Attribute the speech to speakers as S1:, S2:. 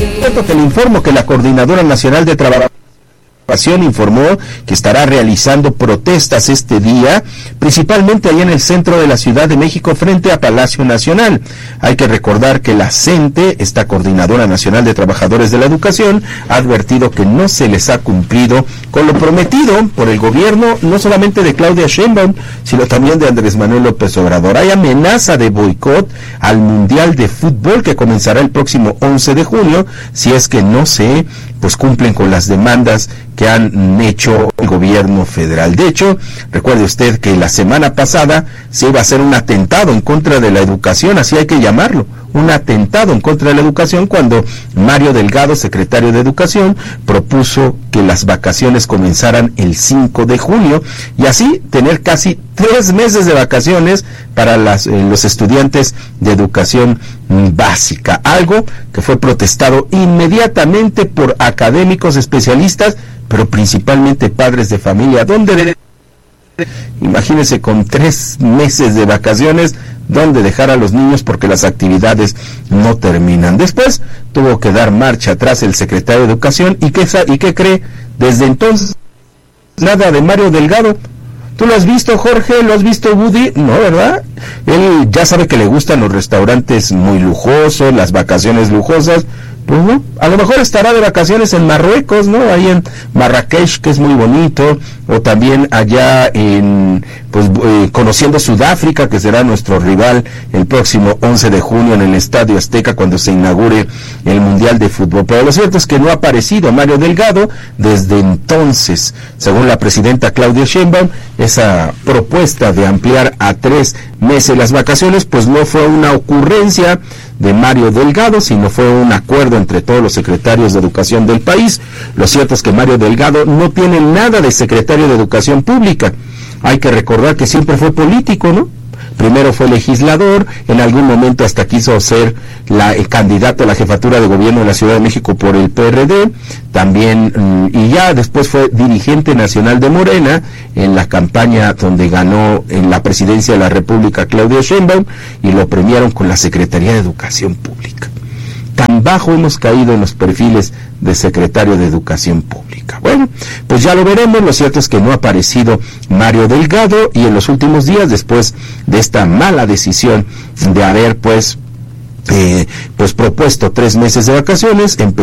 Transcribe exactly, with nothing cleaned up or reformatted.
S1: Te le informo que la Coordinadora Nacional de Trabajo informó que estará realizando protestas este día, principalmente allá en el centro de la Ciudad de México frente a Palacio Nacional. Hay que recordar que la CENTE, esta Coordinadora Nacional de Trabajadores de la Educación, ha advertido que no se les ha cumplido con lo prometido por el gobierno, no solamente de Claudia Sheinbaum, sino también de Andrés Manuel López Obrador. Hay amenaza de boicot al Mundial de Fútbol que comenzará el próximo once de junio, si es que no se pues cumplen con las demandas que han hecho el gobierno federal. De hecho, recuerde usted que la semana pasada se iba a hacer un atentado en contra de la educación, así hay que llamarlo, un atentado en contra de la educación, cuando Mario Delgado, secretario de Educación, propuso que las vacaciones comenzaran el cinco de junio y así tener casi tres meses de vacaciones para las, eh, los estudiantes de educación básica, algo que fue protestado inmediatamente por académicos especialistas, pero principalmente padres de familia. ¿Dónde? Imagínense, con tres meses de vacaciones, ¿dónde dejar a los niños? Porque las actividades no terminan. Después tuvo que dar marcha atrás el secretario de Educación. ¿Y qué, ¿Y qué cree? Desde entonces, nada de Mario Delgado. ¿Tú lo has visto, Jorge? ¿Lo has visto, Woody? No, ¿verdad? Él ya sabe que le gustan los restaurantes muy lujosos, las vacaciones lujosas. Pues no, a lo mejor estará de vacaciones en Marruecos, ¿no? Ahí en Marrakech, que es muy bonito, o también allá en, pues, eh, conociendo Sudáfrica, que será nuestro rival el próximo once de junio en el Estadio Azteca, cuando se inaugure el Mundial de Fútbol. Pero lo cierto es que no ha aparecido Mario Delgado desde entonces. Según la presidenta Claudia Sheinbaum, esa propuesta de ampliar a tres meses las vacaciones, pues no fue una ocurrencia de Mario Delgado, sino fue un acuerdo entre todos los secretarios de educación del país. Lo cierto es que Mario Delgado no tiene nada de secretario de Educación Pública. Hay que recordar que siempre fue político, ¿no? Primero fue legislador, en algún momento hasta quiso ser la, el candidato a la jefatura de gobierno de la Ciudad de México por el P R D, también, y ya después fue dirigente nacional de Morena en la campaña donde ganó en la presidencia de la República Claudia Sheinbaum, y lo premiaron con la Secretaría de Educación Pública. Tan bajo hemos caído en los perfiles de secretario de Educación Pública. Bueno, pues ya lo veremos. Lo cierto es que no ha aparecido Mario Delgado, y en los últimos días, después de esta mala decisión de haber pues eh, pues propuesto tres meses de vacaciones,